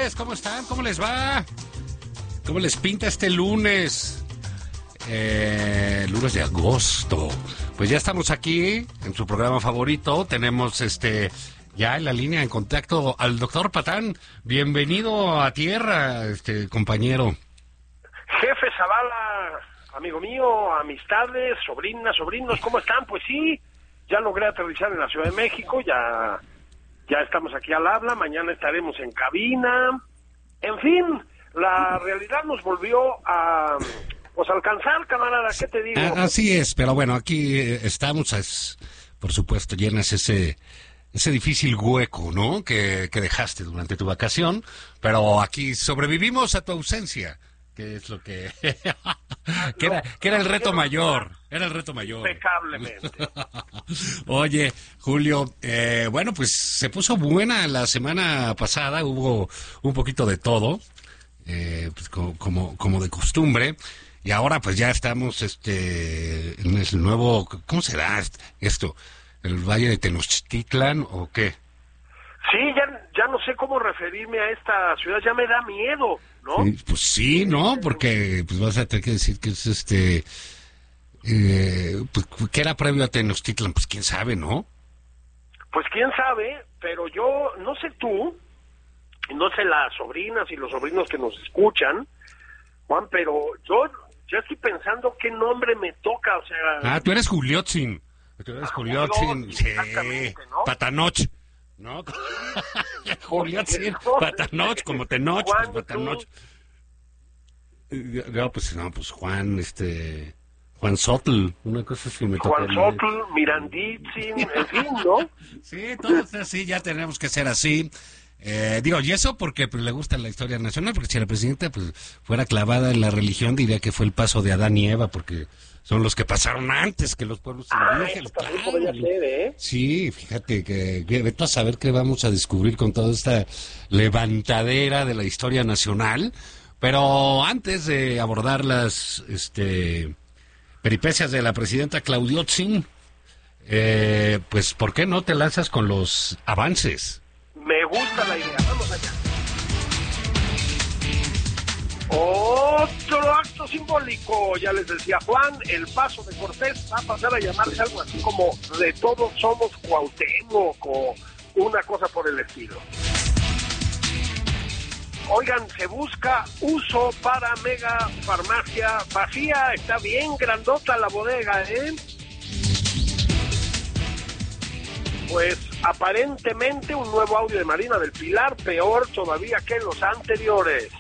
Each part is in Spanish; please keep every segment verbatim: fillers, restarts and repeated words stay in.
noches, ¿cómo están? ¿Cómo les va? ¿Cómo les pinta este lunes? Eh, lunes de agosto. Pues ya estamos aquí en su programa favorito. Tenemos este ya en la línea en contacto al doctor Patán. Bienvenido a tierra, este compañero. Jefe Zavala, amigo mío, amistades, sobrinas, sobrinos, ¿cómo están? Pues sí, ya logré aterrizar en la Ciudad de México, ya, ya estamos aquí al habla, mañana estaremos en cabina. En fin, la realidad nos volvió a pues alcanzar, camarada, ¿qué te digo? Así es, pero bueno, aquí estamos, es, por supuesto, llenas ese ese difícil hueco, ¿no? Que, que dejaste durante tu vacación, pero aquí sobrevivimos a tu ausencia, que es lo que que era, que era el reto mayor, era el reto mayor. Impecablemente. Oye, Julio, eh, bueno, pues se puso buena la semana pasada, hubo un poquito de todo, eh, pues como, como, como de costumbre. Y ahora pues ya estamos este en el nuevo, ¿cómo será esto? ¿El Valle de Tenochtitlan o qué? Sí, ya, ya no sé cómo referirme a esta ciudad, ya me da miedo, ¿no? Sí, pues sí, ¿no? Porque pues vas a tener que decir que es este... Eh, pues, ¿qué era previo a Tenochtitlan? Pues quién sabe, ¿no? Pues quién sabe, pero yo, no sé tú, no sé las sobrinas y los sobrinos que nos escuchan, Juan, pero yo ya estoy pensando qué nombre me toca, o sea... Ah, tú eres Juliotzin. Tú eres Juliotzin, sí. ¿no? Patanoch, ¿no? Juliotzin, Patanoch, como Tenoch, pues Patanoch. No, pues no, pues Juan, este... Juan Sotl, una cosa así me toca. Juan Sotl, Miranditzin, en fin, ¿no? Sí, todos así, ya tenemos que ser así. Eh, digo, y eso porque pues, le gusta la historia nacional, porque si la presidenta pues fuera clavada en la religión, diría que fue el paso de Adán y Eva, porque son los que pasaron antes que los pueblos ah, indígenas. Claro. Podría ser, ¿eh? Sí, fíjate que, que vete a saber qué vamos a descubrir con toda esta levantadera de la historia nacional. Pero antes de abordar las este, peripecias de la presidenta Claudiotzin, eh, pues ¿por qué no te lanzas con los avances? Me gusta la idea, vamos allá. Otro acto simbólico, ya les decía Juan, el paso de Cortés va a pasar a llamarse algo así como de todos somos Cuauhtémoc o una cosa por el estilo. Oigan, se busca uso para mega farmacia vacía, está bien grandota la bodega, ¿eh? Pues aparentemente un nuevo audio de Marina del Pilar, peor todavía que los anteriores.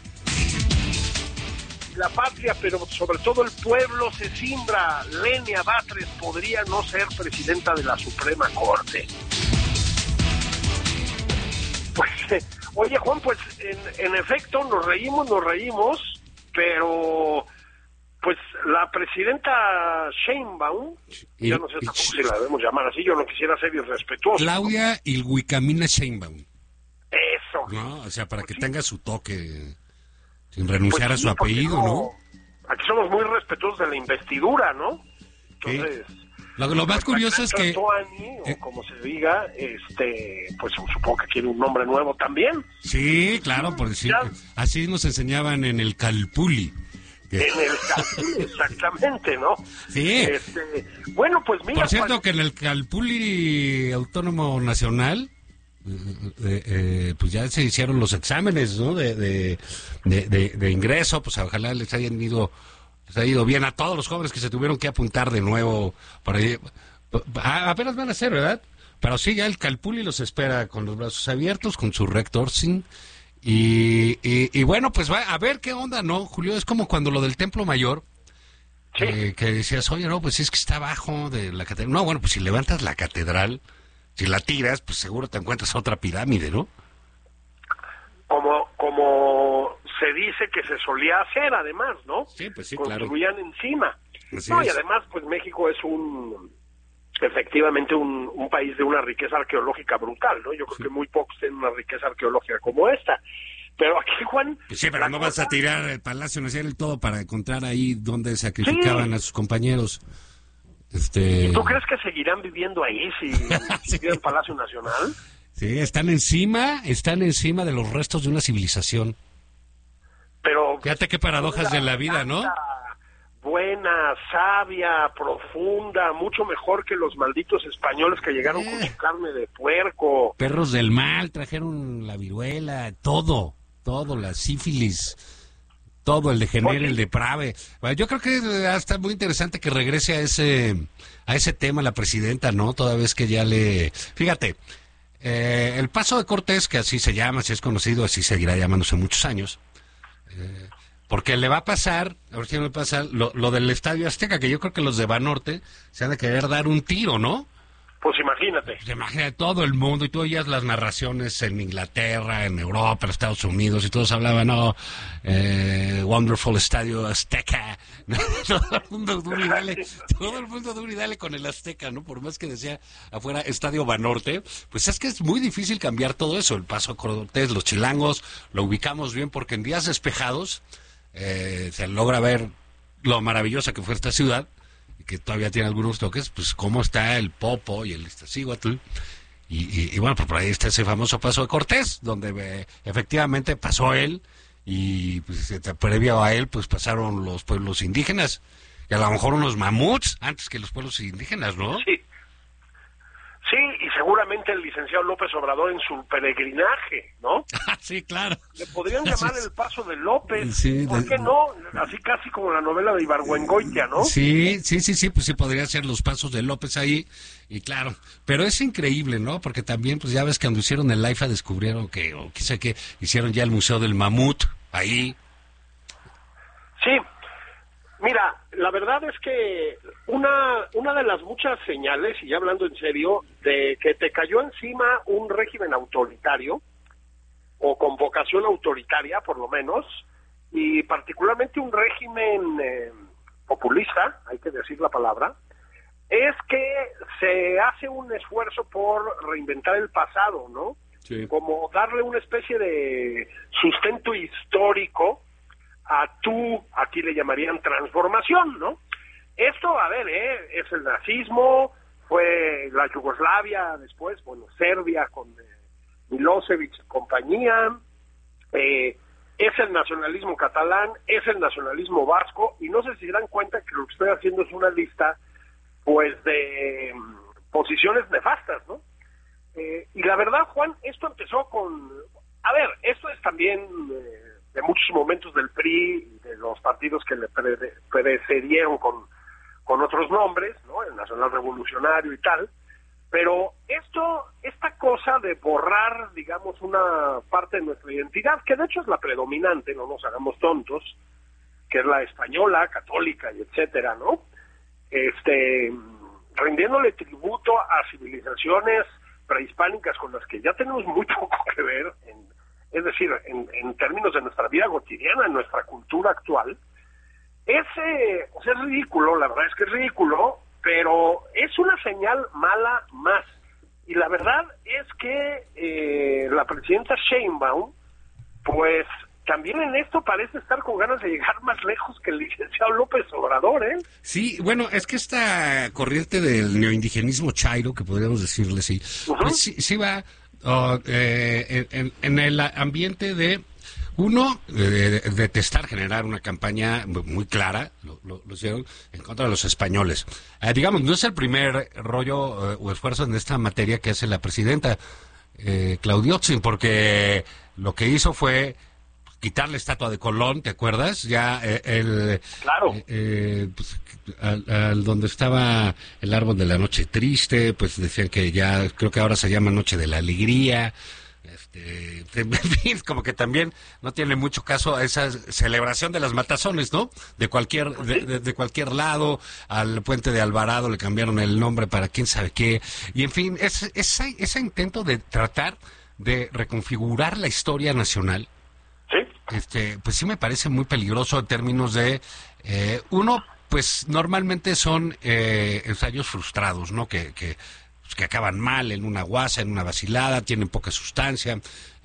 La patria, pero sobre todo el pueblo, se cimbra. Lenia Batres podría no ser presidenta de la Suprema Corte. Pues, eh, oye Juan, pues en, en efecto nos reímos, nos reímos, pero... Pues la presidenta Sheinbaum, y, ya no sé cómo si la debemos llamar así, yo no quisiera ser irrespetuoso. Claudia Ilhuicamina Sheinbaum. Eso. No, o sea, para pues que sí. tenga su toque, sin renunciar pues a sí, su apellido, no, ¿no? Aquí somos muy respetuosos de la investidura, ¿no? Entonces... Lo, lo más curioso es que... Toani, o como se diga, este, pues supongo que quiere un nombre nuevo también. Sí, claro, por decir, Ya. así nos enseñaban en el Calpulli. En el Calpulli, exactamente, ¿no? Sí. Este, bueno, pues mira... Por cierto, Juan, que en el Calpulli Autónomo Nacional, eh, eh, pues ya se hicieron los exámenes, ¿no? De, de, de, de, de ingreso, pues ojalá les hayan ido, les haya ido bien a todos los jóvenes que se tuvieron que apuntar de nuevo para ahí. A, apenas van a ser, ¿verdad? Pero sí, ya el Calpulli los espera con los brazos abiertos, con su rector sin... Y, y, y bueno, pues va a ver qué onda, ¿no, Julio? Es como cuando lo del Templo Mayor, sí. eh, que decías, oye, no, pues es que está abajo de la catedral. No, bueno, pues si levantas la catedral, si la tiras, pues seguro te encuentras otra pirámide, ¿no? Como, como se dice que se solía hacer, además, ¿no? Sí, pues sí, Construían claro. encima. Así no, es. y además, pues México es un... efectivamente un, un país de una riqueza arqueológica brutal, ¿no? Yo creo Sí. que muy pocos tienen una riqueza arqueológica como esta. Pero aquí, Juan... Pues sí, pero no vas cosa... a tirar el Palacio Nacional y todo para encontrar ahí donde sacrificaban sí. a sus compañeros. Este... ¿Tú crees que seguirán viviendo ahí si Sí. viven en Palacio Nacional? Sí, están encima, están encima de los restos de una civilización. Pero fíjate qué paradojas de la vida, ¿no? Buena, sabia, profunda, mucho mejor que los malditos españoles que llegaron eh. con su carne de puerco. Perros del mal, trajeron la viruela, todo, todo, la sífilis, todo, el degenere, el deprave. Bueno, yo creo que está muy interesante que regrese a ese, a ese tema la presidenta, ¿no? Toda vez que ya le... Fíjate, eh, el paso de Cortés, que así se llama, así es conocido, así seguirá llamándose muchos años, eh, porque le va a pasar, a ver si me pasa, lo, lo del Estadio Azteca, que yo creo que los de Banorte se han de querer dar un tiro, ¿no? Pues imagínate. Pues imagínate todo el mundo, y tú oías las narraciones en Inglaterra, en Europa, en Estados Unidos, y todos hablaban, no, eh, Wonderful Estadio Azteca, todo el mundo duro y dale, todo el mundo duro y dale con el Azteca, ¿no? Por más que decía afuera Estadio Banorte, pues es que es muy difícil cambiar todo eso, el Paso a Cortés, los chilangos, lo ubicamos bien, porque en días despejados eh, se logra ver lo maravillosa que fue esta ciudad, que todavía tiene algunos toques, pues cómo está el Popo y el Iztaccíhuatl, y, y, y bueno, pues por ahí está ese famoso Paso de Cortés, donde eh, efectivamente pasó él, y pues previo a él, pues pasaron los pueblos indígenas, y a lo mejor unos mamuts antes que los pueblos indígenas, ¿no? Sí. Sí, y seguramente el licenciado López Obrador en su peregrinaje, ¿no? Sí, claro. Le podrían llamar el Paso de López, sí, ¿por de... qué no? Así casi como la novela de Ibargüengoitia, ¿no? Sí, sí, sí, sí, pues sí podría ser los pasos de López ahí, y claro, pero es increíble, ¿no? Porque también, pues ya ves que cuando hicieron el AIFA descubrieron que, o qué sé qué, hicieron ya el Museo del Mamut, ahí. Sí. Mira, la verdad es que una una de las muchas señales, y ya hablando en serio, de que te cayó encima un régimen autoritario, o con vocación autoritaria por lo menos, y particularmente un régimen eh, populista, hay que decir la palabra, es que se hace un esfuerzo por reinventar el pasado, ¿no? Sí. Como darle una especie de sustento histórico a tu, aquí le llamarían transformación, ¿no? Esto, a ver, ¿eh? es el nazismo, fue la Yugoslavia después, bueno, Serbia con eh, Milosevic y compañía, eh, es el nacionalismo catalán, es el nacionalismo vasco, y no sé si se dan cuenta que lo que estoy haciendo es una lista, pues, de um, posiciones nefastas, ¿no? Eh, y la verdad, Juan, esto empezó con... A ver, esto es también... Eh, de muchos momentos del P R I y de los partidos que le pre precedieron con, con otros nombres, ¿no? El Nacional Revolucionario y tal, pero esto, esta cosa de borrar, digamos, una parte de nuestra identidad, que de hecho es la predominante, no nos hagamos tontos, que es la española, católica y etcétera, ¿no? Este, rindiéndole tributo a civilizaciones prehispánicas con las que ya tenemos muy poco que ver en es decir, en, en términos de nuestra vida cotidiana, en nuestra cultura actual, es, eh, o sea, es ridículo, la verdad es que es ridículo, pero es una señal mala más. Y la verdad es que eh, la presidenta Sheinbaum, pues también en esto parece estar con ganas de llegar más lejos que el licenciado López Obrador, ¿eh? Sí, bueno, es que esta corriente del neoindigenismo chairo, que podríamos decirle así, uh-huh. pues sí, sí va... Oh, eh, en, en el ambiente de uno de, de, de testar, generar una campaña muy clara, lo, lo, lo hicieron en contra de los españoles. Eh, digamos, no es el primer rollo eh, o esfuerzo en esta materia que hace la presidenta eh, Claudiotzin, porque lo que hizo fue quitar la estatua de Colón, ¿te acuerdas? Ya eh, el claro. eh, eh, pues, al, al donde estaba el árbol de la noche triste, pues decían que ya, creo que ahora se llama Noche de la Alegría. Este, en fin, como que también no tiene mucho caso a esa celebración de las matazones, ¿no? De cualquier de, de, de cualquier lado. Al puente de Alvarado le cambiaron el nombre para quién sabe qué. Y en fin, es, es, ese intento de tratar de reconfigurar la historia nacional, ¿sí? Este, pues sí me parece muy peligroso en términos de, eh, uno, pues normalmente son eh, ensayos frustrados, ¿no? Que, que, pues, que acaban mal en una guasa, en una vacilada, tienen poca sustancia.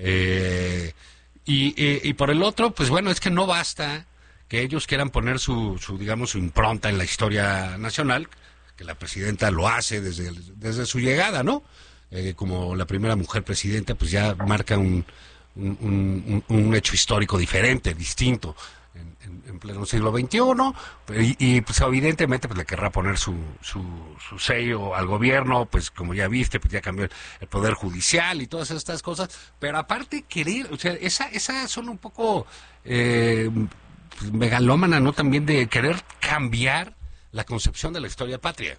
Eh, y, y, y por el otro, pues bueno, es que no basta que ellos quieran poner su, su, digamos, su impronta en la historia nacional, que la presidenta lo hace desde, desde su llegada, ¿no? eh, como la primera mujer presidenta, pues ya marca un, un, un, un hecho histórico diferente, distinto. En, en, en pleno siglo veintiuno, y, y pues evidentemente pues le querrá poner su, su, su sello al gobierno, pues como ya viste, pues ya cambió el, el poder judicial y todas estas cosas, pero aparte querer, o sea, esa, esa son un poco eh, pues, megalómana, ¿no? También de querer cambiar la concepción de la historia patria.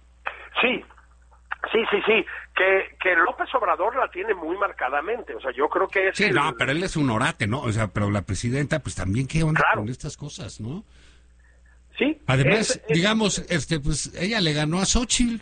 Sí, sí, sí, sí, que, que López Obrador la tiene muy marcadamente, o sea, yo creo que es... Sí, el... no, pero él es un orate, ¿no? O sea, pero la presidenta, pues también, ¿qué onda Claro. con estas cosas, no? Sí. Además, es, es... digamos, este, pues ella le ganó a Xóchitl.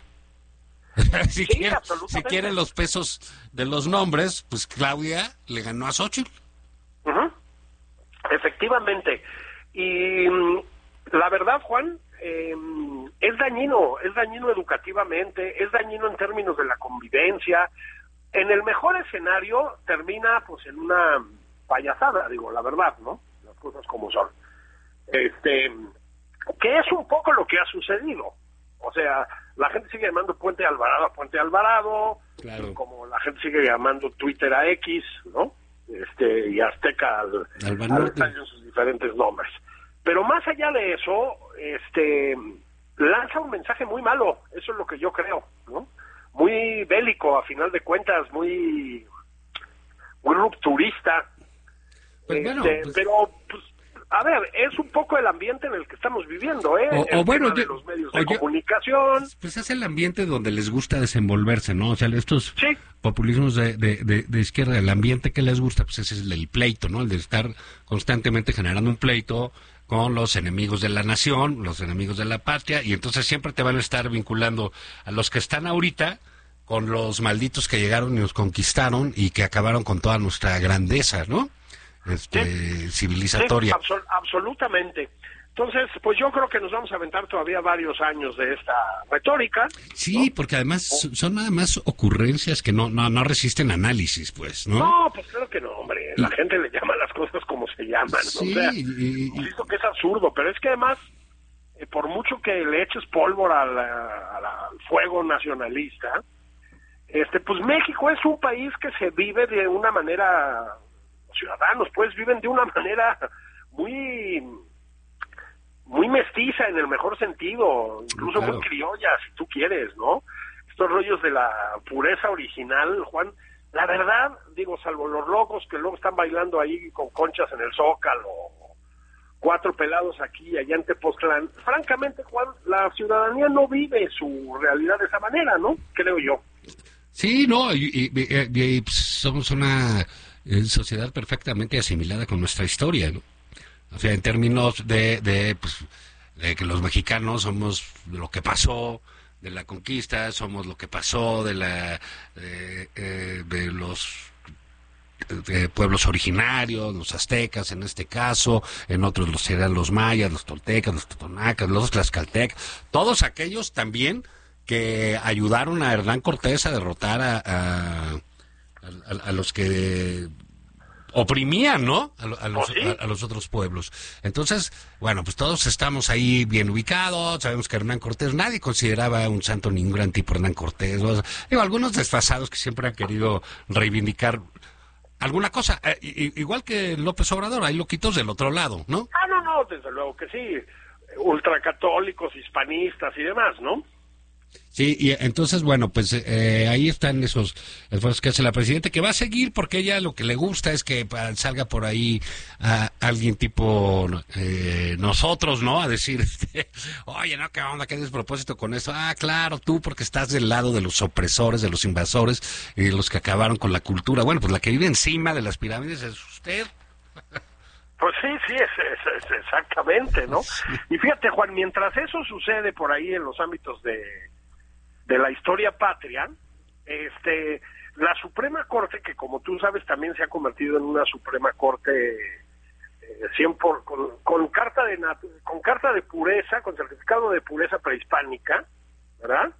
si, sí, quiere, absolutamente. si quieren los pesos de los nombres, pues Claudia le ganó a Xóchitl. Uh-huh. Efectivamente. Y la verdad, Juan, eh, es dañino, es dañino educativamente, es dañino en términos de la convivencia. En el mejor escenario termina pues en una payasada, digo, la verdad, ¿no? Las cosas como son. Este, que es un poco lo que ha sucedido. O sea, la gente sigue llamando Puente Alvarado a Puente Alvarado, claro. Como la gente sigue llamando Twitter a X, ¿no? Este, y Azteca al, al estadio en sus diferentes nombres. Pero más allá de eso, este, lanza un mensaje muy malo, eso es lo que yo creo, ¿no? Muy bélico, a final de cuentas, muy, muy rupturista. Pues este, bueno, pues... pero, pues, a ver, es un poco el ambiente en el que estamos viviendo, ¿eh? O, el o bueno, de yo, los medios de yo, comunicación. Pues es el ambiente donde les gusta desenvolverse, ¿no? O sea, estos sí. populismos de, de, de, de izquierda, el ambiente que les gusta, pues ese es el del pleito, ¿no? El de estar constantemente generando un pleito con los enemigos de la nación, los enemigos de la patria, y entonces siempre te van a estar vinculando a los que están ahorita con los malditos que llegaron y nos conquistaron y que acabaron con toda nuestra grandeza, ¿no? Este, sí. civilizatoria. Sí, absol- absolutamente. Entonces, pues yo creo que nos vamos a aventar todavía varios años de esta retórica. Sí, ¿no? porque además son nada más ocurrencias que no no no resisten análisis, pues, ¿no? No, pues claro que no, hombre. La y... gente le llama las cosas como se llaman, ¿no? Sí, o sea, y... insisto que es absurdo, pero es que además, eh, por mucho que le eches pólvora al, al fuego nacionalista, este, pues México es un país que se vive de una manera... ciudadanos, pues viven de una manera muy muy mestiza en el mejor sentido, incluso claro. muy criolla, si tú quieres, ¿no? Estos rollos de la pureza original, Juan, la verdad, digo, salvo los locos que luego están bailando ahí con conchas en el Zócalo, cuatro pelados aquí y allá en Tepoztlán, francamente, Juan, la ciudadanía no vive su realidad de esa manera, ¿no? Creo yo. Sí, no, y, y, y, y somos una... Eh, sociedad perfectamente asimilada con nuestra historia, ¿no? O sea, en términos de, de, pues, de que los mexicanos somos lo que pasó de la conquista, somos lo que pasó de la de, eh, de los de pueblos originarios, los aztecas en este caso, en otros los serán los mayas, los toltecas, los totonacas, los tlaxcaltecas, todos aquellos también que ayudaron a Hernán Cortés a derrotar a, a A, a los que oprimían, ¿no? A, a, los, a, a los otros pueblos. Entonces, bueno, pues todos estamos ahí bien ubicados, sabemos que Hernán Cortés, nadie consideraba un santo ni un gran tipo Hernán Cortés. O sea, digo, algunos desfasados que siempre han querido reivindicar alguna cosa, eh, igual que López Obrador, hay loquitos del otro lado, ¿no? Ah, no, no, desde luego que sí, ultracatólicos, hispanistas y demás, ¿no? Sí, y entonces, bueno, pues eh, ahí están esos esfuerzos que hace la presidenta, que va a seguir porque ella lo que le gusta es que uh, salga por ahí uh, alguien tipo eh, nosotros, ¿no? A decir, este, oye, no, ¿qué onda? ¿Qué despropósito con eso? Ah, claro, tú porque estás del lado de los opresores, de los invasores y de los que acabaron con la cultura. Bueno, pues la que vive encima de las pirámides es usted. Pues sí, sí, es, es, es exactamente, ¿no? Sí. Y fíjate, Juan, mientras eso sucede por ahí en los ámbitos de... de la historia patria, este, la Suprema Corte, que como tú sabes también se ha convertido en una Suprema Corte eh, cien por, con, con carta de con carta de pureza, con certificado de pureza prehispánica, ¿verdad?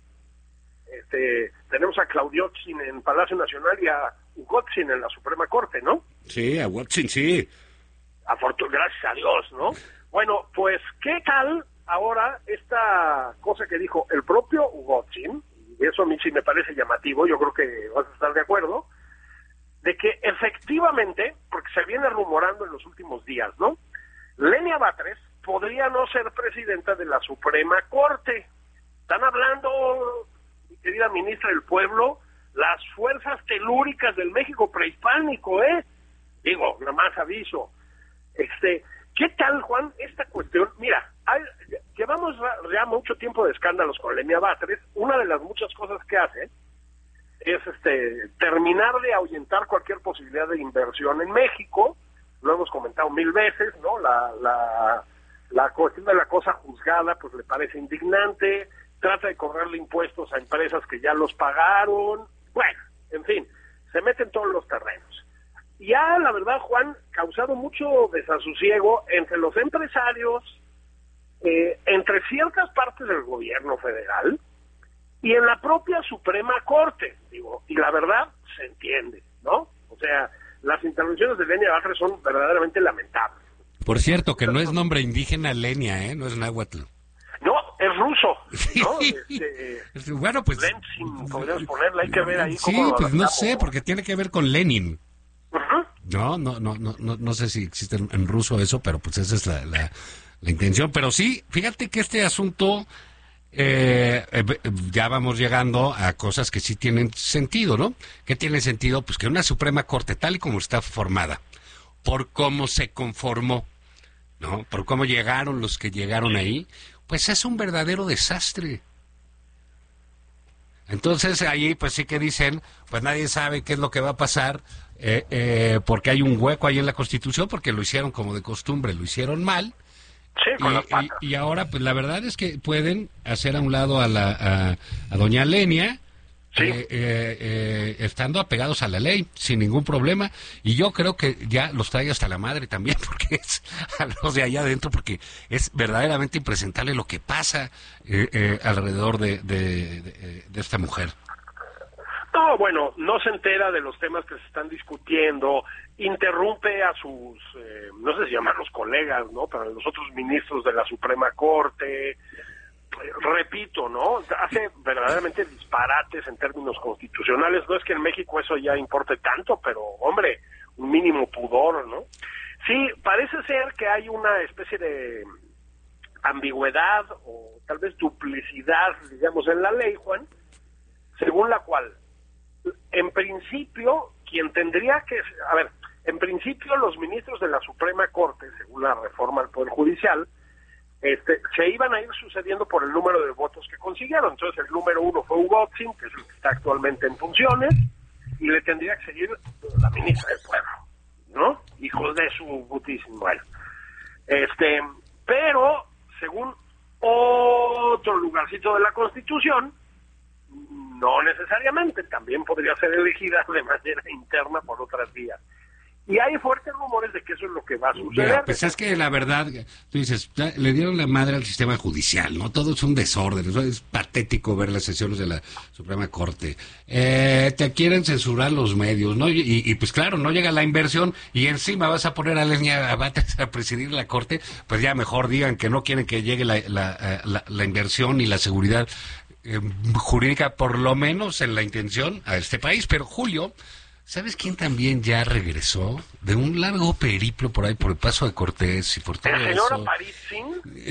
Este, tenemos a Claudiotzin en Palacio Nacional y a Ugotzin en la Suprema Corte, ¿no? Sí, a Ugotzin, sí. Afortun- gracias a Dios, ¿no? Bueno, pues, ¿qué tal ahora esta cosa que dijo el propio Ugotzin, eso a mí sí me parece llamativo, yo creo que vas a estar de acuerdo, de que efectivamente, porque se viene rumorando en los últimos días, ¿no? Lenia Batres podría no ser presidenta de la Suprema Corte. Están hablando, mi querida ministra del Pueblo, las fuerzas telúricas del México prehispánico, ¿eh? Digo, nada más aviso. Este, ¿qué tal, Juan, esta cuestión? Mira, hay, llevamos ya mucho tiempo de escándalos con Lenia Batres. Una de las muchas cosas que hace es este terminar de ahuyentar cualquier posibilidad de inversión en México. Lo hemos comentado mil veces, ¿no? La, la, la cuestión de la cosa juzgada, pues le parece indignante. Trata de cobrarle impuestos a empresas que ya los pagaron. Bueno, en fin, se mete en todos los terrenos. Y ha, la verdad, Juan, causado mucho desasosiego entre los empresarios, eh, entre ciertas partes del gobierno federal y en la propia Suprema Corte, digo, y la verdad se entiende, ¿no? O sea, las intervenciones de Lenia Batres son verdaderamente lamentables. Por cierto, que no es nombre indígena Lenia, ¿eh? No es náhuatl. No, es ruso, ¿no? Este, bueno, pues... Lensin, podríamos ponerle, hay que ver ahí sí, cómo lo pues no adaptamos, sé, ¿no? porque tiene que ver con Lenin. Uh-huh. No, no, no, no, no, no sé si existe en, en ruso eso, pero pues esa es la, la, la intención. Pero sí, fíjate que este asunto, eh, eh, ya vamos llegando a cosas que sí tienen sentido, ¿no? ¿Qué tiene sentido? Pues que una Suprema Corte, tal y como está formada, por cómo se conformó, ¿no? Por cómo llegaron los que llegaron ahí, pues es un verdadero desastre. Entonces ahí pues sí que dicen, pues nadie sabe qué es lo que va a pasar, eh, eh, porque hay un hueco ahí en la Constitución, porque lo hicieron como de costumbre, lo hicieron mal. Sí, con las patas. Y, y ahora pues la verdad es que pueden hacer a un lado a la a, a doña Lenia, Sí. eh, eh, eh, estando apegados a la ley, sin ningún problema, y yo creo que ya los trae hasta la madre también, porque es a los de allá adentro, porque es verdaderamente impresentable lo que pasa eh, eh, alrededor de, de, de, de esta mujer. No, bueno, no se entera de los temas que se están discutiendo, interrumpe a sus, eh, no sé si llamarlos colegas, ¿no? Pero los otros ministros de la Suprema Corte. Repito, ¿no? Hace verdaderamente disparates en términos constitucionales. No es que en México eso ya importe tanto, pero, hombre, un mínimo pudor, ¿no? Sí, parece ser que hay una especie de ambigüedad o tal vez duplicidad, digamos, en la ley, Juan, según la cual, en principio, quien tendría que... A ver, en principio los ministros de la Suprema Corte, según la reforma del Poder Judicial, Este, se iban a ir sucediendo por el número de votos que consiguieron. Entonces el número uno fue Hugo Otzin, que es el que está actualmente en funciones, y le tendría que seguir la ministra del Pueblo, ¿no? Hijos de su putísimo. Bueno, este, pero según otro lugarcito de la Constitución, no necesariamente, también podría ser elegida de manera interna por otras vías. Y hay fuertes rumores de que eso es lo que va a suceder. Mira, pues es que la verdad, tú dices, le dieron la madre al sistema judicial, ¿no? Todo es un desorden, eso es patético ver las sesiones de la Suprema Corte. Eh, te quieren censurar los medios, ¿no? Y, y pues claro, no llega la inversión y encima vas a poner a Lenia Batres a presidir la Corte, pues ya mejor digan que no quieren que llegue la, la, la, la inversión y la seguridad eh, jurídica, por lo menos en la intención, a este país. Pero Julio... ¿Sabes quién también ya regresó? De un largo periplo por ahí, por el Paso de Cortés y por todo ¿El eso. señor Aparicio?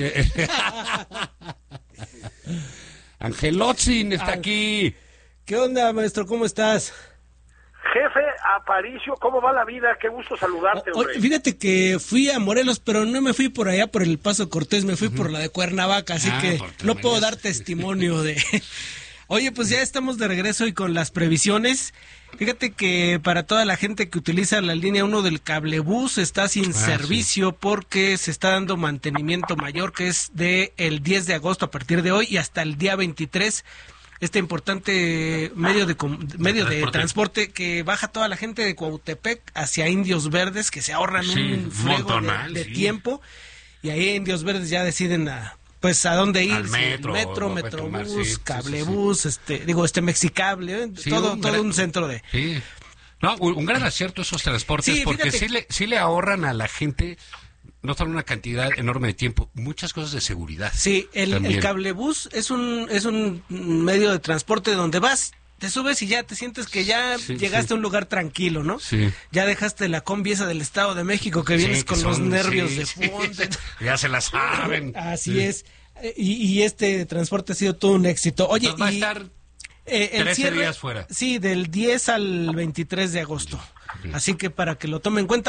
Ángel Otzin está aquí. ¿Qué onda, maestro? ¿Cómo estás? Jefe Aparicio, ¿cómo va la vida? Qué gusto saludarte, hombre. Oye, fíjate que fui a Morelos, pero no me fui por allá por el Paso Cortés, me fui uh-huh. por la de Cuernavaca, así ah, que no puedo dar testimonio de... Oye, pues ya estamos de regreso y con las previsiones. Fíjate que para toda la gente que utiliza la línea uno del cablebús está sin ah, servicio sí. porque se está dando mantenimiento mayor, que es de el diez de agosto a partir de hoy y hasta el día veintitrés. Este importante medio de medio de transporte, transporte que baja toda la gente de Cuautepec hacia Indios Verdes, que se ahorran sí, un fuego de, de sí. tiempo, y ahí Indios Verdes ya deciden a pues a dónde ir, al metro, sí, metro, metrobús, sí, cablebús, sí, sí, sí. este, digo, este Mexicable, ¿eh? sí, todo, un todo gran, un centro de. Sí. No, un gran acierto esos transportes, sí, porque sí le, sí le ahorran a la gente no solo una cantidad enorme de tiempo, muchas cosas de seguridad. Sí, el, el cablebús es un, es un medio de transporte donde vas, te subes y ya te sientes que ya sí, llegaste sí. a un lugar tranquilo, ¿no? Sí. Ya dejaste la combi esa del Estado de México que vienes sí, que con son, los nervios sí, de punta. Sí. Ya se la saben. Así sí. es. Y, y este transporte ha sido todo un éxito. Oye, Entonces va a y, estar eh, el trece cierre, días fuera. Sí, del diez al veintitrés de agosto. Okay. Así que para que lo tomen en cuenta.